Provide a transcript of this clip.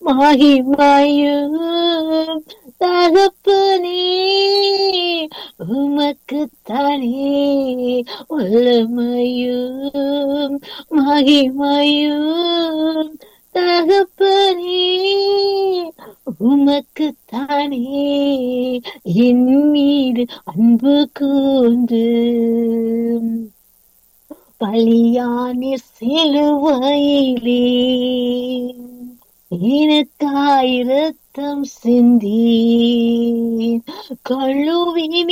மகிமையும் தகப்பனே உமக்குத்தானே வல்லமையும் மகிமையும் தகப்பனே உமக்குத்தானே என் மீது அன்பு கூர்ந்து பலியானீர் சிலுவையிலே எனக்காய் இரத்தம் சிந்தி கழுவி